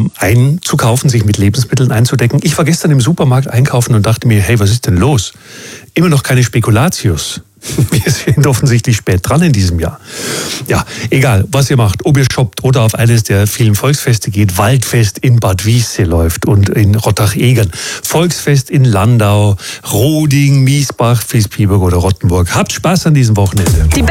einzukaufen, sich mit Lebensmitteln einzudecken. Ich war gestern im Supermarkt einkaufen und dachte mir, hey, was ist denn los? Immer noch keine Spekulatius. Wir sind offensichtlich spät dran in diesem Jahr. Ja, egal, was ihr macht, ob ihr shoppt oder auf eines der vielen Volksfeste geht, Waldfest in Bad Wiessee läuft und in Rottach-Egern, Volksfest in Landau, Roding, Miesbach, Vilsbiburg oder Rottenburg. Habt Spaß an diesem Wochenende.